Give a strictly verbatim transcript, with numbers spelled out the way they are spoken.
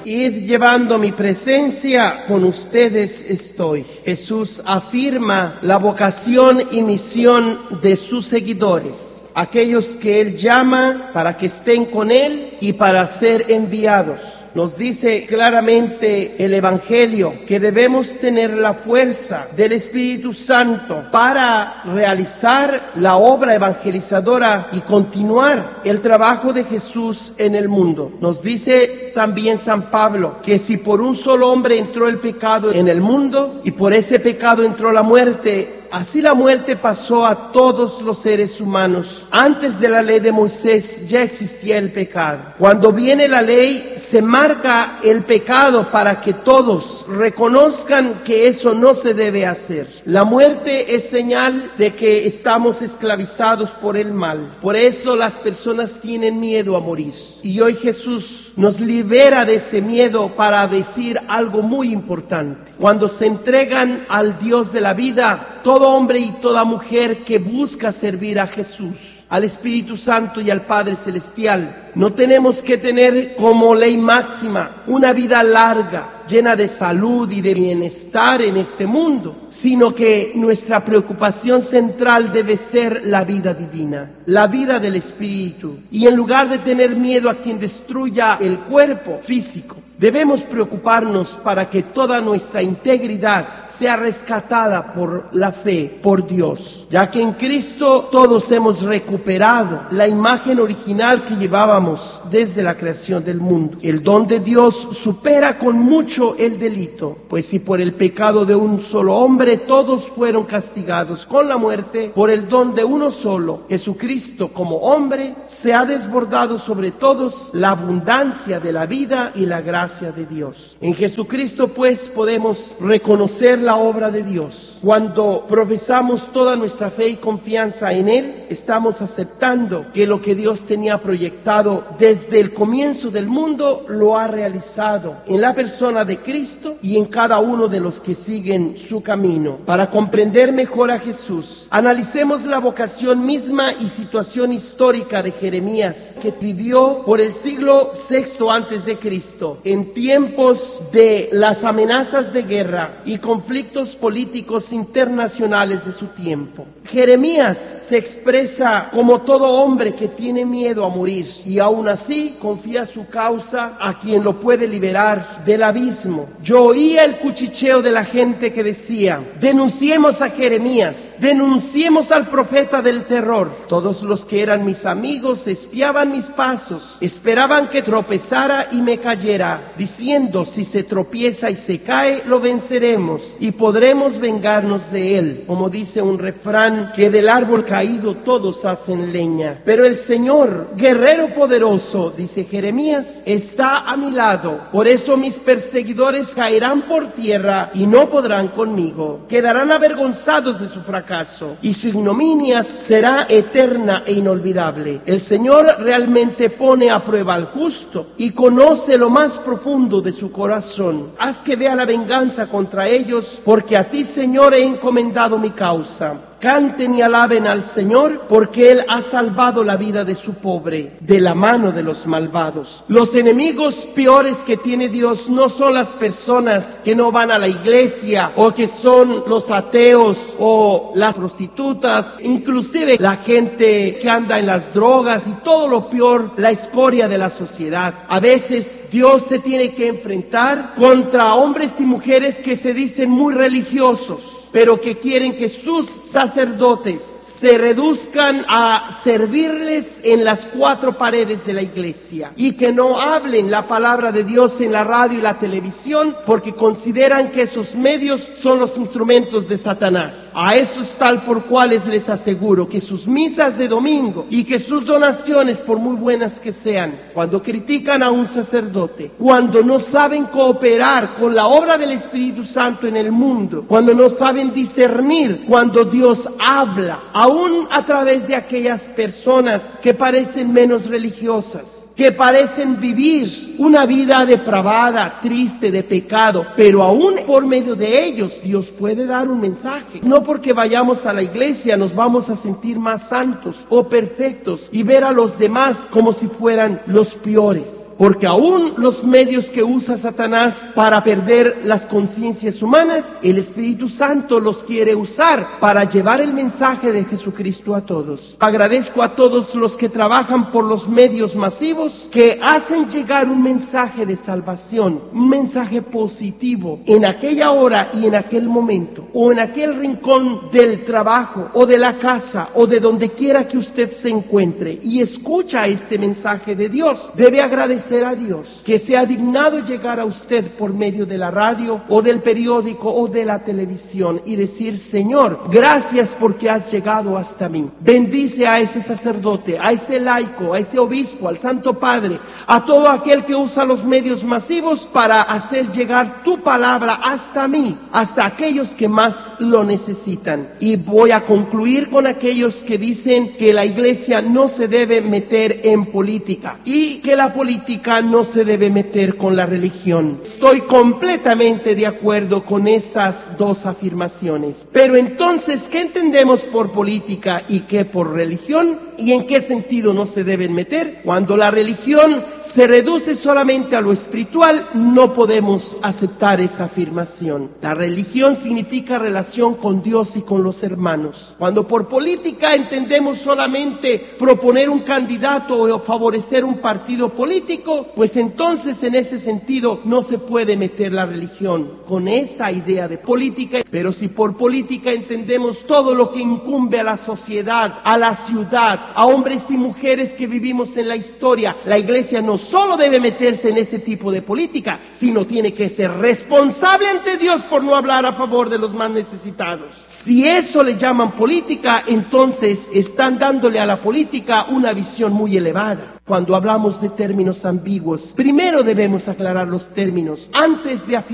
id llevando mi presencia, con ustedes estoy. Jesús afirma la vocación y misión de sus seguidores, aquellos que Él llama para que estén con Él y para ser enviados. Nos dice claramente el Evangelio que debemos tener la fuerza del Espíritu Santo para realizar la obra evangelizadora y continuar el trabajo de Jesús en el mundo. Nos dice también San Pablo que si por un solo hombre entró el pecado en el mundo y por ese pecado entró la muerte, así la muerte pasó a todos los seres humanos. Antes de la ley de Moisés ya existía el pecado. Cuando viene la ley, se marca el pecado para que todos reconozcan que eso no se debe hacer. La muerte es señal de que estamos esclavizados por el mal. Por eso las personas tienen miedo a morir. Y hoy Jesús nos libera de ese miedo para decir algo muy importante. Cuando se entregan al Dios de la vida, todo hombre y toda mujer que busca servir a Jesús, al Espíritu Santo y al Padre Celestial, no tenemos que tener como ley máxima una vida larga, llena de salud y de bienestar en este mundo, sino que nuestra preocupación central debe ser la vida divina, la vida del Espíritu. Y en lugar de tener miedo a quien destruya el cuerpo físico, debemos preocuparnos para que toda nuestra integridad sea rescatada por la fe, por Dios, ya que en Cristo todos hemos recuperado la imagen original que llevábamos desde la creación del mundo. El don de Dios supera con mucho el delito, pues si por el pecado de un solo hombre todos fueron castigados con la muerte, por el don de uno solo, Jesucristo como hombre, se ha desbordado sobre todos la abundancia de la vida y la gracia de Dios. En Jesucristo pues podemos reconocer la obra de Dios. Cuando profesamos toda nuestra fe y confianza en Él, estamos aceptando que lo que Dios tenía proyectado desde el comienzo del mundo lo ha realizado en la persona de Cristo y en cada uno de los que siguen su camino. Para comprender mejor a Jesús, analicemos la vocación misma y situación histórica de Jeremías, que vivió por el siglo sexto antes de Cristo, en tiempos de las amenazas de guerra y conflictos políticos internacionales de su tiempo. Jeremías se expresa como todo hombre que tiene miedo a morir y aún así confía su causa a quien lo puede liberar del abismo. Yo oía el cuchicheo de la gente que decía: denunciemos a Jeremías, denunciemos al profeta del terror. Todos los que eran mis amigos espiaban mis pasos, esperaban que tropezara y me cayera, diciendo: si se tropieza y se cae, lo venceremos y podremos vengarnos de él. Como dice un refrán, que del árbol caído todos hacen leña. Pero el Señor, guerrero poderoso, dice Jeremías, está a mi lado. Por eso mis perseguidores caerán por tierra y no podrán conmigo. Quedarán avergonzados de su fracaso y su ignominia será eterna e inolvidable. El Señor realmente pone a prueba al justo y conoce lo más profundo de su corazón. Haz que vea la venganza contra ellos, porque a ti, Señor, he encomendado mi causa. Canten y alaben al Señor, porque Él ha salvado la vida de su pobre de la mano de los malvados. Los enemigos peores que tiene Dios no son las personas que no van a la iglesia, o que son los ateos o las prostitutas, inclusive la gente que anda en las drogas y todo lo peor, la escoria de la sociedad. A veces Dios se tiene que enfrentar contra hombres y mujeres que se dicen muy religiosos, pero que quieren que sus sacerdotes se reduzcan a servirles en las cuatro paredes de la iglesia y que no hablen la palabra de Dios en la radio y la televisión, porque consideran que esos medios son los instrumentos de Satanás. A esos tal por cuales les aseguro que sus misas de domingo y que sus donaciones, por muy buenas que sean, cuando critican a un sacerdote, cuando no saben cooperar con la obra del Espíritu Santo en el mundo, cuando no saben discernir cuando Dios habla, aún a través de aquellas personas que parecen menos religiosas, que parecen vivir una vida depravada, triste, de pecado, pero aún por medio de ellos Dios puede dar un mensaje. No porque vayamos a la iglesia nos vamos a sentir más santos o perfectos y ver a los demás como si fueran los peores. Porque aún los medios que usa Satanás para perder las conciencias humanas, el Espíritu Santo los quiere usar para llevar el mensaje de Jesucristo a todos. Agradezco a todos los que trabajan por los medios masivos, que hacen llegar un mensaje de salvación, un mensaje positivo en aquella hora y en aquel momento, o en aquel rincón del trabajo, o de la casa, o de donde quiera que usted se encuentre, y escucha este mensaje de Dios. Debe agradecer a Dios que se ha dignado llegar a usted por medio de la radio o del periódico o de la televisión y decir: Señor, gracias porque has llegado hasta mí. Bendice a ese sacerdote, a ese laico, a ese obispo, al Santo Padre, a todo aquel que usa los medios masivos para hacer llegar tu palabra hasta mí, hasta aquellos que más lo necesitan. Y voy a concluir con aquellos que dicen que la iglesia no se debe meter en política y que la política no se debe meter con la religión. Estoy completamente de acuerdo con esas dos afirmaciones. Pero entonces, ¿qué entendemos por política y qué por religión? ¿Y en qué sentido no se deben meter? Cuando la religión se reduce solamente a lo espiritual, no podemos aceptar esa afirmación. La religión significa relación con Dios y con los hermanos. Cuando por política entendemos solamente proponer un candidato o favorecer un partido político, pues entonces en ese sentido no se puede meter la religión con esa idea de política. Pero si por política entendemos todo lo que incumbe a la sociedad, a la ciudad, a hombres y mujeres que vivimos en la historia, la iglesia no solo debe meterse en ese tipo de política, sino tiene que ser responsable ante Dios por no hablar a favor de los más necesitados. Si eso le llaman política, entonces están dándole a la política una visión muy elevada. Cuando hablamos de términos ambiguos, primero debemos aclarar los términos antes de afirmar